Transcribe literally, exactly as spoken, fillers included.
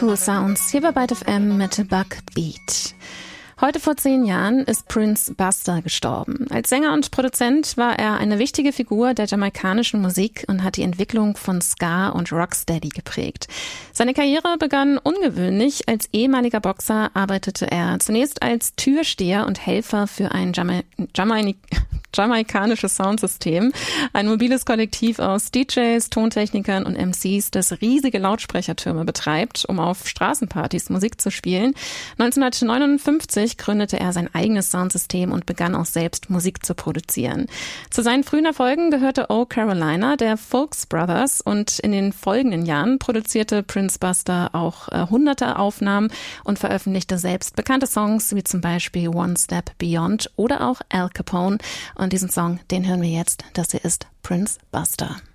Cool Sounds hier bei Byte F M mit Bugbeat. Heute vor zehn Jahren ist Prince Buster gestorben. Als Sänger und Produzent war er eine wichtige Figur der jamaikanischen Musik und hat die Entwicklung von Ska und Rocksteady geprägt. Seine Karriere begann ungewöhnlich. Als ehemaliger Boxer arbeitete er zunächst als Türsteher und Helfer für ein Jama- Jamaik- jamaikanisches Soundsystem, ein mobiles Kollektiv aus D Js, Tontechnikern und M Cs, das riesige Lautsprechertürme betreibt, um auf Straßenpartys Musik zu spielen. neunzehnhundertneunundfünfzig gründete er sein eigenes Soundsystem und begann auch selbst Musik zu produzieren. Zu seinen frühen Erfolgen gehörte Oh Carolina, der Folks Brothers, und in den folgenden Jahren produzierte Prince Buster auch äh, hunderte Aufnahmen und veröffentlichte selbst bekannte Songs wie zum Beispiel One Step Beyond oder auch Al Capone. Und diesen Song, den hören wir jetzt. Das hier ist Prince Buster.